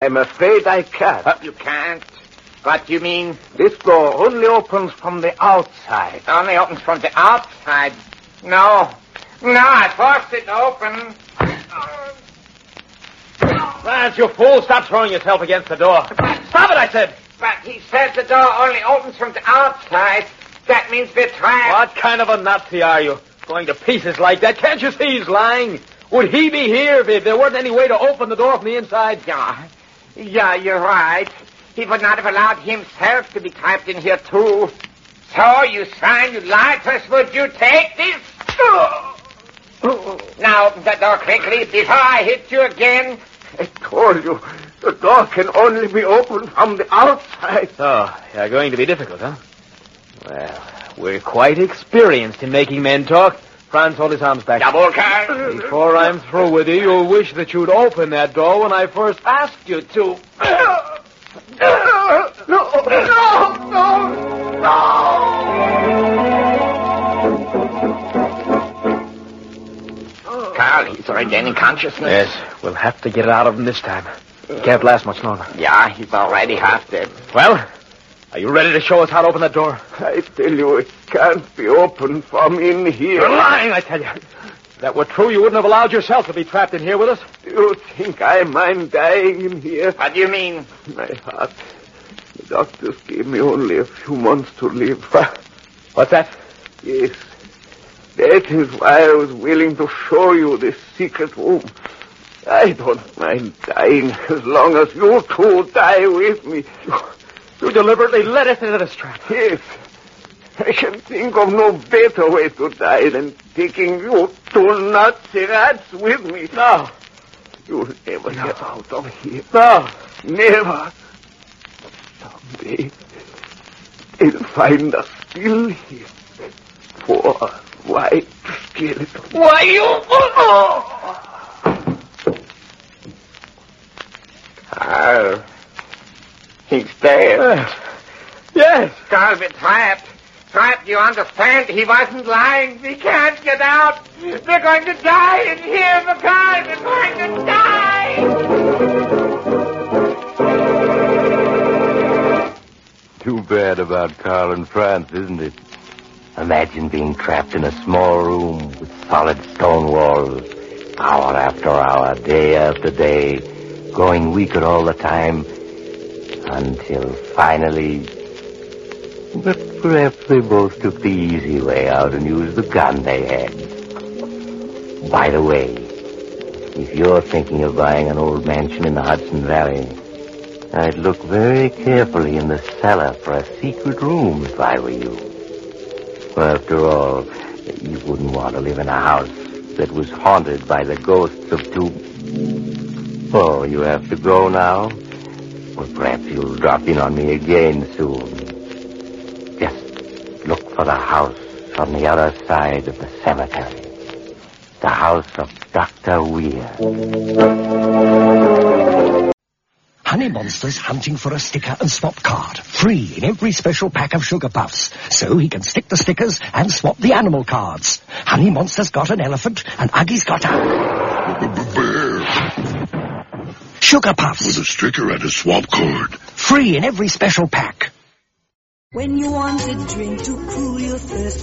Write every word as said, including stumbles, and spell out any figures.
I'm afraid I can't. Uh, you can't? What do you mean? This door only opens from the outside. It only opens from the outside. No. No, I forced it open. Lance, you fool. Stop throwing yourself against the door. Stop it, I said. But he said the door only opens from the outside. That means we're trapped. What kind of a Nazi are you? Going to pieces like that? Can't you see he's lying? Would he be here if there weren't any way to open the door from the inside? Yeah. Yeah, you're right. He would not have allowed himself to be trapped in here, too. So, you swine, you lied to us. Would you take this? Now, open the door quickly before I hit you again. I told you, the door can only be opened from the outside. Oh, yeah, going to be difficult, huh? Well, we're quite experienced in making men talk. Franz, hold his arms back. Double car. Before I'm through with you, you'll wish that you'd open that door when I first asked you to. No, no, no, no, no. Carl, he's regaining consciousness. Yes, we'll have to get it out of him this time. He can't last much longer. Yeah, he's already half dead. Well, are you ready to show us how to open that door? I tell you, it can't be opened from in here. You're lying, I tell you. If that were true, you wouldn't have allowed yourself to be trapped in here with us. Do you think I mind dying in here? What do you mean? My heart. The doctors gave me only a few months to live. What's that? Yes. That is why I was willing to show you this secret room. I don't mind dying as long as you two die with me. You deliberately led us into this trap. Yes. I can think of no better way to die than taking you two Nazi rats with me. No. You'll never no. get out of here. No. Never. Someday, they'll find us still here. Poor white skeleton. Why, you... Oh. Carl. He's dead. Yes. Yes. Carl, we're trapped. Trapped, you understand? He wasn't lying. We can't get out. We're going to die in here, McCall. We're going to die. Too bad about Carl and Franz, isn't it? Imagine being trapped in a small room with solid stone walls, hour after hour, day after day, growing weaker all the time, until finally... But perhaps they both took the easy way out and used the gun they had. By the way, if you're thinking of buying an old mansion in the Hudson Valley, I'd look very carefully in the cellar for a secret room if I were you. After all, you wouldn't want to live in a house that was haunted by the ghosts of two... Oh, you have to go now? Well, perhaps you'll drop in on me again soon. Just look for the house on the other side of the cemetery. The house of Doctor Weir. Honey Monster's hunting for a sticker and swap card. Free in every special pack of Sugar Puffs. So he can stick the stickers and swap the animal cards. Honey Monster's got an elephant and Uggy's got a... bear. Sugar Puffs. With a sticker and a swap card. Free in every special pack. When you want a drink to cool your thirst,